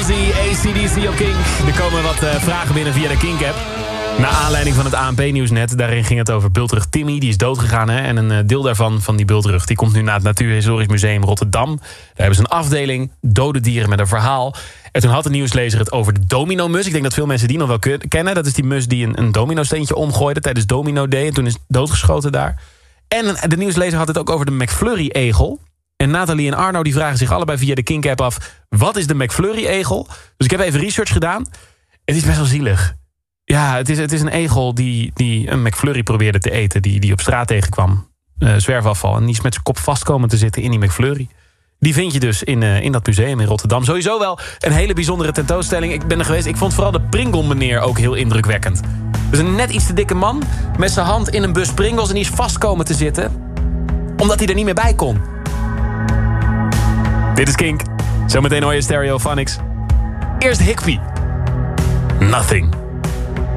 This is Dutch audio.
Ozzy, AC/DC op Kink. Er komen wat vragen binnen via de Kink-app. Naar aanleiding van het ANP-nieuws net. Daarin ging het over bultrug Timmy. Die is doodgegaan. Hè? En een deel daarvan, van die bultrug, die komt nu naar het Natuurhistorisch Museum Rotterdam. Daar hebben ze een afdeling, dode dieren met een verhaal. En toen had de nieuwslezer het over de domino-mus. Ik denk dat veel mensen die nog wel kennen. Dat is die mus die een domino-steentje omgooide tijdens Domino Day. En toen is doodgeschoten daar. En de nieuwslezer had het ook over de McFlurry-egel. En Nathalie en Arno die vragen zich allebei via de Kink-app af... wat is de McFlurry-egel? Dus ik heb even research gedaan. Het is best wel zielig. Ja, het is een egel die een McFlurry probeerde te eten... die op straat tegenkwam. Zwerfafval. En die is met zijn kop vast komen te zitten in die McFlurry. Die vind je dus in dat museum in Rotterdam. Sowieso wel een hele bijzondere tentoonstelling. Ik ben er geweest. Ik vond vooral de Pringle-meneer ook heel indrukwekkend. Dus een net iets te dikke man met zijn hand in een bus Pringles... en die is vast komen te zitten omdat hij er niet meer bij kon. Dit is Kink. Zometeen hoor je Stereophonics. Eerst Higby. Nothing.